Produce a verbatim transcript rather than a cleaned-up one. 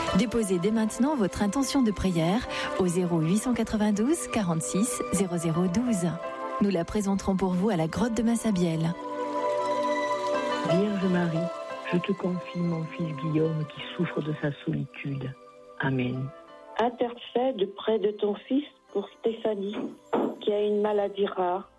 Déposez dès maintenant votre intention de prière au zéro huit cent quatre-vingt-douze quarante-six zéro zéro douze. Nous la présenterons pour vous à la grotte de Massabielle. Vierge Marie, je te confie mon fils Guillaume qui souffre de sa solitude. Amen. Intercède près de ton fils pour Stéphanie, qui a une maladie rare.